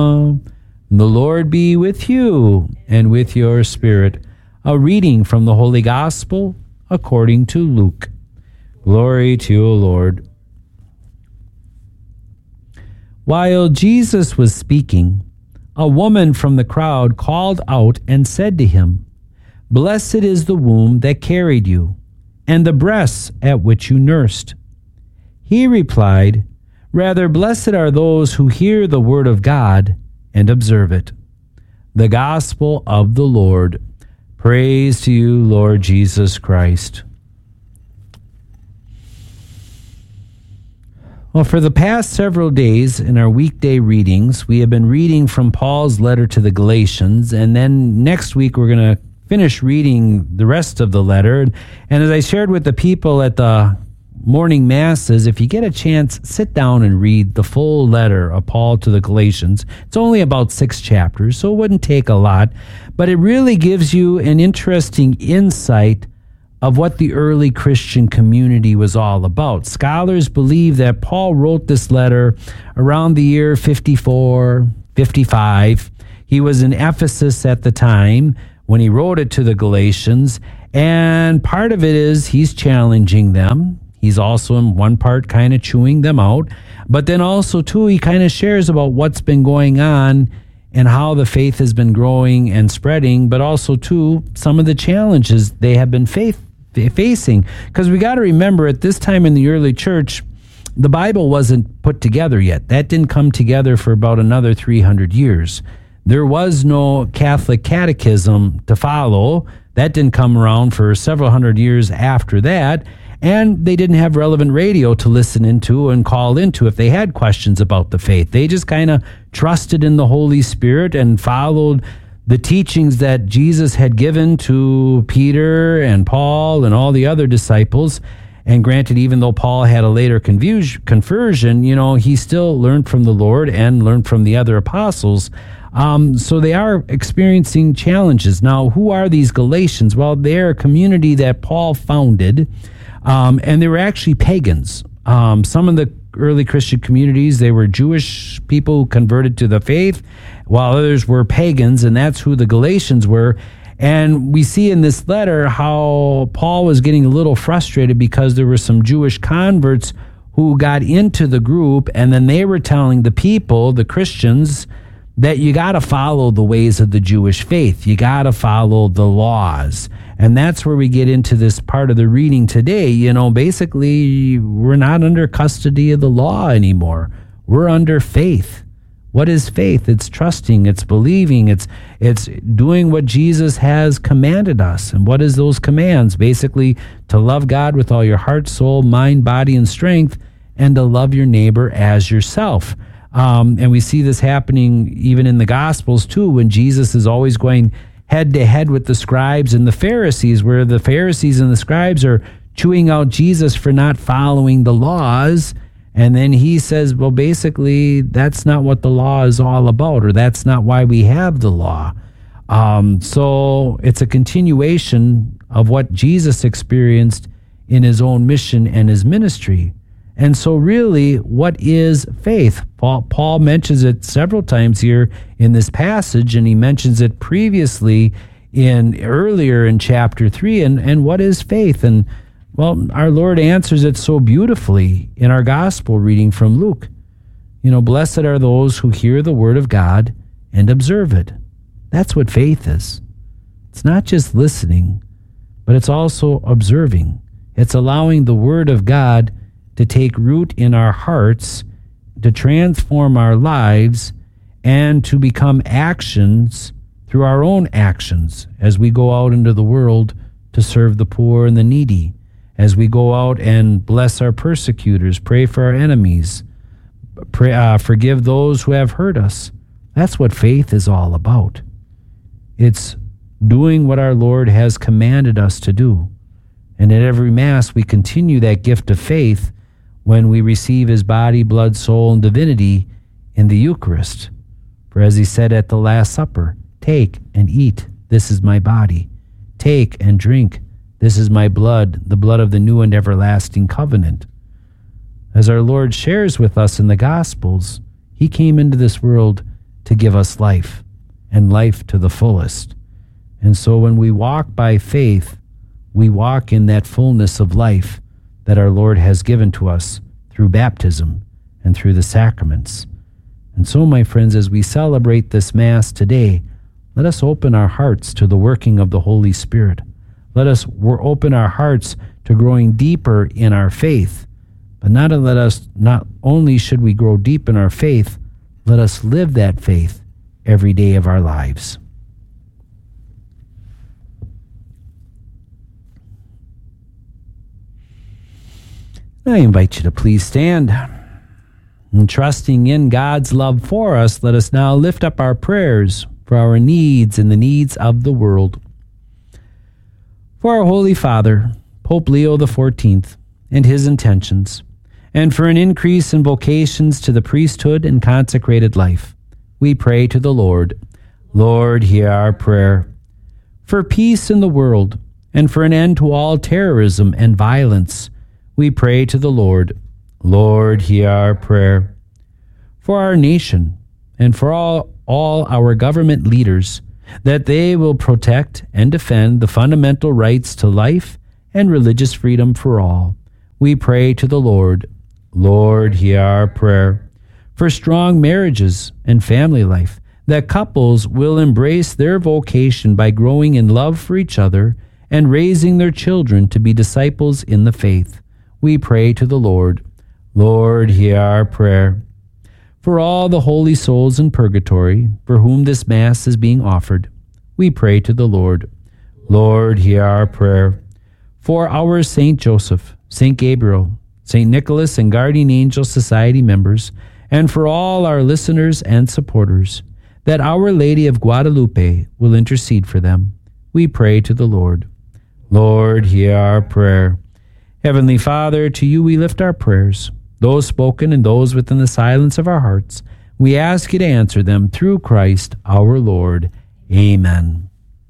The Lord be with you and with your spirit. A reading from the Holy Gospel according to Luke. Glory to you, O Lord. While Jesus was speaking, a woman from the crowd called out and said to him, "Blessed is the womb that carried you, and the breasts at which you nursed." He replied, "Rather, blessed are those who hear the word of God and observe it." The Gospel of the Lord. Praise to you, Lord Jesus Christ. Well, for the past several days in our weekday readings, we have been reading from Paul's letter to the Galatians, and then next week we're going to finish reading the rest of the letter. And as I shared with the people at the morning masses, if you get a chance, sit down and read the full letter of Paul to the Galatians. It's only about 6 chapters, so it wouldn't take a lot, but it really gives you an interesting insight of what the early Christian community was all about. Scholars believe that Paul wrote this letter around the year 54, 55. He was in Ephesus at the time when he wrote it to the Galatians, and part of it is he's challenging them. He's also in one part kind of chewing them out. But then also, too, he kind of shares about what's been going on and how the faith has been growing and spreading, but also, too, some of the challenges they have been facing. Because we got to remember, at this time in the early church, the Bible wasn't put together yet. That didn't come together for about another 300 years. There was no Catholic catechism to follow. That didn't come around for several hundred years after that. And they didn't have relevant radio to listen into and call into if they had questions about the faith. They just kind of trusted in the Holy Spirit and followed the teachings that Jesus had given to Peter and Paul and all the other disciples. And granted, even though Paul had a later conversion, he still learned from the Lord and learned from the other apostles. So they are experiencing challenges. Now, who are these Galatians? Well, they're a community that Paul founded. And they were actually pagans. Some of the early Christian communities, they were Jewish people who converted to the faith, while others were pagans, and that's who the Galatians were. And we see in this letter how Paul was getting a little frustrated because there were some Jewish converts who got into the group, and then they were telling the people, the Christians, that you got to follow the ways of the Jewish faith. You got to follow the laws. And that's where we get into this part of the reading today. Basically, we're not under custody of the law anymore. We're under faith. What is faith? It's trusting, it's believing, it's doing what Jesus has commanded us. And what is those commands? Basically, to love God with all your heart, soul, mind, body, and strength, and to love your neighbor as yourself. And we see this happening even in the Gospels, too, when Jesus is always going head to head with the scribes and the Pharisees, where the Pharisees and the scribes are chewing out Jesus for not following the laws. And then he says, well, basically, that's not what the law is all about, or that's not why we have the law. So it's a continuation of what Jesus experienced in his own mission and his ministry. And so really, what is faith? Paul mentions it several times here in this passage, and he mentions it previously earlier in chapter 3. And what is faith? And well, our Lord answers it so beautifully in our gospel reading from Luke. Blessed are those who hear the word of God and observe it. That's what faith is. It's not just listening, but it's also observing. It's allowing the word of God to take root in our hearts, to transform our lives, and to become actions through our own actions as we go out into the world to serve the poor and the needy, as we go out and bless our persecutors, pray for our enemies, forgive those who have hurt us. That's what faith is all about. It's doing what our Lord has commanded us to do. And at every Mass, we continue that gift of faith when we receive his body, blood, soul, and divinity in the Eucharist. For as he said at the Last Supper, take and eat, this is my body. Take and drink, this is my blood, the blood of the new and everlasting covenant. As our Lord shares with us in the Gospels, he came into this world to give us life, and life to the fullest. And so when we walk by faith, we walk in that fullness of life that our Lord has given to us through baptism and through the sacraments. And so, my friends, as we celebrate this Mass today, let us open our hearts to the working of the Holy Spirit. Let us open our hearts to growing deeper in our faith. But not only should we grow deep in our faith, let us live that faith every day of our lives. I invite you to please stand. And trusting in God's love for us, let us now lift up our prayers for our needs and the needs of the world. For our Holy Father, Pope Leo XIV, and his intentions, and for an increase in vocations to the priesthood and consecrated life, we pray to the Lord. Lord, hear our prayer. For peace in the world, and for an end to all terrorism and violence, we pray to the Lord. Lord, hear our prayer. For our nation, and for all our government leaders, that they will protect and defend the fundamental rights to life and religious freedom for all, we pray to the Lord. Lord, hear our prayer. For strong marriages and family life, that couples will embrace their vocation by growing in love for each other and raising their children to be disciples in the faith, we pray to the Lord. Lord, hear our prayer. For all the holy souls in purgatory, for whom this Mass is being offered, we pray to the Lord. Lord, hear our prayer. For our Saint Joseph, Saint Gabriel, Saint Nicholas, and Guardian Angel Society members, and for all our listeners and supporters, that Our Lady of Guadalupe will intercede for them, we pray to the Lord. Lord, hear our prayer. Heavenly Father, to you we lift our prayers, those spoken and those within the silence of our hearts. We ask you to answer them through Christ our Lord. Amen.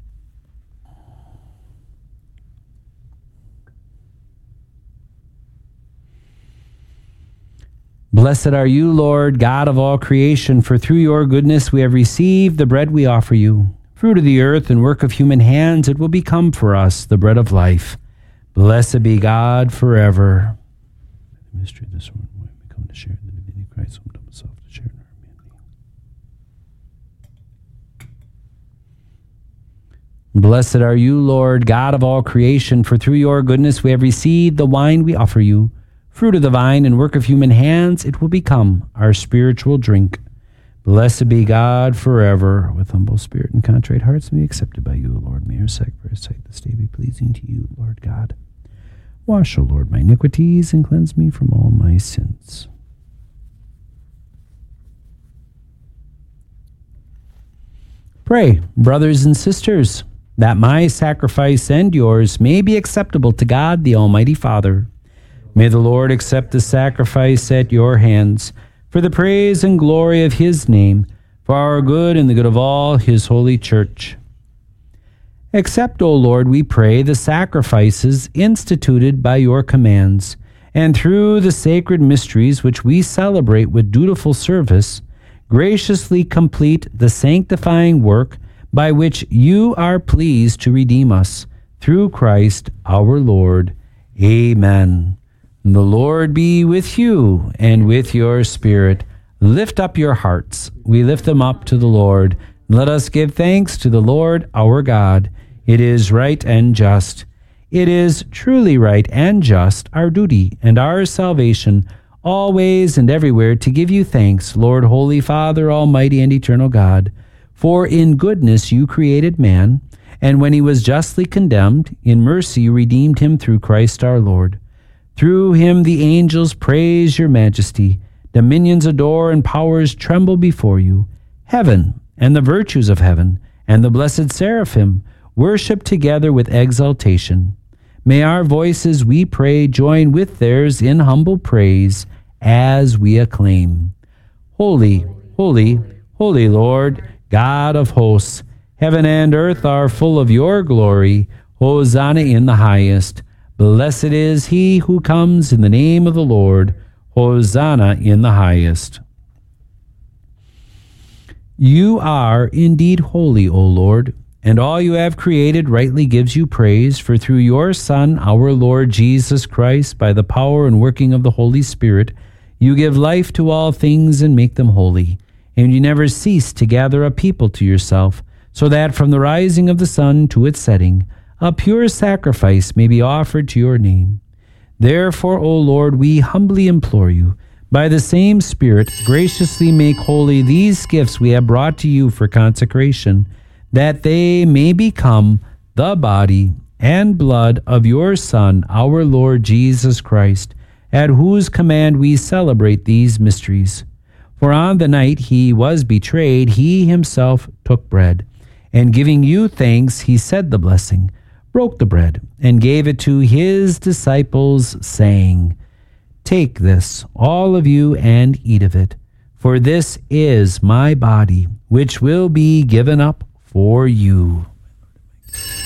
Blessed are you, Lord, God of all creation, for through your goodness we have received the bread we offer you. Fruit of the earth and work of human hands, it will become for us the bread of life. Blessed be God forever. The mystery of this one, we come to share the divinity of Christ, whom himself to share in our humanity. Blessed are you, Lord, God of all creation, for through your goodness we have received the wine we offer you. Fruit of the vine and work of human hands, it will become our spiritual drink. Blessed be God forever. With humble spirit and contrite hearts, may be accepted by you, Lord. May our sacrifice this day be pleasing to you, Lord God. Wash, O Lord, my iniquities, and cleanse me from all my sins. Pray, brothers and sisters, that my sacrifice and yours may be acceptable to God, the Almighty Father. May the Lord accept the sacrifice at your hands, for the praise and glory of his name, for our good and the good of all his holy church. Accept, O Lord, we pray, the sacrifices instituted by your commands, and through the sacred mysteries which we celebrate with dutiful service, graciously complete the sanctifying work by which you are pleased to redeem us, through Christ our Lord. Amen. The Lord be with you and with your spirit. Lift up your hearts. We lift them up to the Lord. Let us give thanks to the Lord our God. It is right and just. It is truly right and just, our duty and our salvation, always and everywhere to give you thanks, Lord, Holy Father, Almighty and eternal God. For in goodness you created man, and when he was justly condemned, in mercy you redeemed him through Christ our Lord. Through him the angels praise your majesty, dominions adore, and powers tremble before you. Heaven and the virtues of heaven and the blessed seraphim worship together with exaltation. May our voices, we pray, join with theirs in humble praise as we acclaim. Holy, holy, holy Lord, God of hosts, heaven and earth are full of your glory. Hosanna in the highest. Blessed is he who comes in the name of the Lord. Hosanna in the highest. You are indeed holy, O Lord, and all you have created rightly gives you praise, for through your Son, our Lord Jesus Christ, by the power and working of the Holy Spirit, you give life to all things and make them holy. And you never cease to gather a people to yourself, so that from the rising of the sun to its setting, a pure sacrifice may be offered to your name. Therefore, O Lord, we humbly implore you, by the same Spirit, graciously make holy these gifts we have brought to you for consecration, that they may become the body and blood of your Son, our Lord Jesus Christ, at whose command we celebrate these mysteries. For on the night he was betrayed, he himself took bread, and giving you thanks, he said the blessing, broke the bread, and gave it to his disciples, saying, Take this, all of you, and eat of it, for this is my body, which will be given up for you.